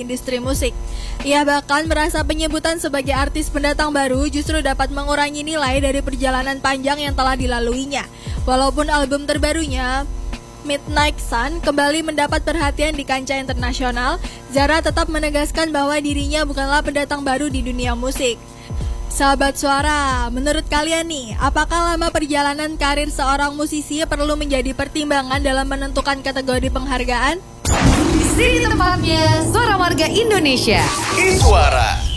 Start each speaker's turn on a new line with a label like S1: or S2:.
S1: industri musik. Ia bahkan merasa penyebutan sebagai artis pendatang baru justru dapat mengurangi nilai dari perjalanan panjang yang telah dilaluinya. Walaupun album terbarunya Midnight Sun kembali mendapat perhatian di kancah internasional, Zara tetap menegaskan bahwa dirinya bukanlah pendatang baru di dunia musik. Sahabat Suara, menurut kalian nih, apakah lama perjalanan karir seorang musisi perlu menjadi pertimbangan dalam menentukan kategori penghargaan?
S2: Di sini tempatnya Suara Warga Indonesia.
S3: Suara.